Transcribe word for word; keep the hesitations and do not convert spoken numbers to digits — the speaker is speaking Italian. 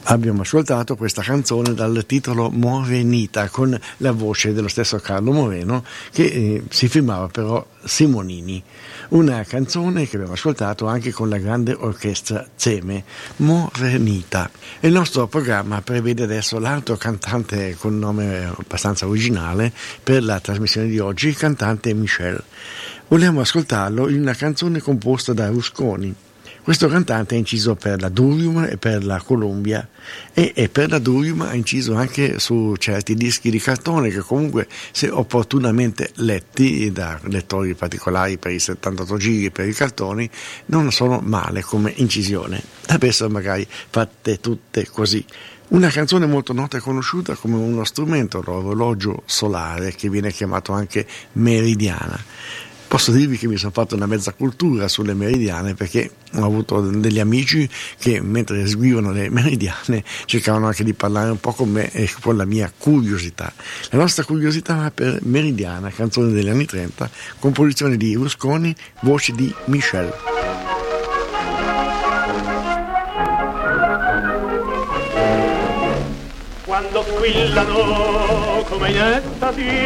Abbiamo ascoltato questa canzone dal titolo Morenita, con la voce dello stesso Carlo Moreno, che eh, si firmava però Simonini. Una canzone che abbiamo ascoltato anche con la grande orchestra Zeme, Morenita. Il nostro programma prevede adesso l'altro cantante con nome abbastanza originale per la trasmissione di oggi, il cantante Michel. Vogliamo ascoltarlo in una canzone composta da Rusconi. Questo cantante ha inciso per la Durium e per la Columbia e, e per la Durium ha inciso anche su certi dischi di cartone che comunque, se opportunamente letti da lettori particolari per i settantotto giri per i cartoni, non sono male come incisione, adesso magari fatte tutte così. Una canzone molto nota e conosciuta come uno strumento, l'orologio solare, che viene chiamato anche meridiana. Posso dirvi che mi sono fatto una mezza cultura sulle meridiane, perché ho avuto degli amici che mentre eseguivano le meridiane cercavano anche di parlare un po' con me e con la mia curiosità. La nostra curiosità per Meridiana, canzone degli anni trenta, composizione di Rusconi, voci di Michel. Quando squillano come in estasi